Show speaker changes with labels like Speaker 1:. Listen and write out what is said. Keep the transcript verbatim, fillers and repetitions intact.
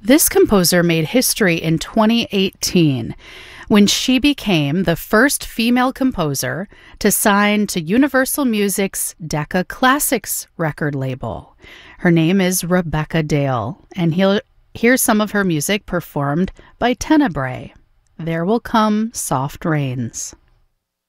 Speaker 1: This composer made history in twenty eighteen when she became the first female composer to sign to Universal Music's Decca Classics record label. Her name is Rebecca Dale, and he'll hear some of her music performed by Tenebrae. There Will Come Soft Rains.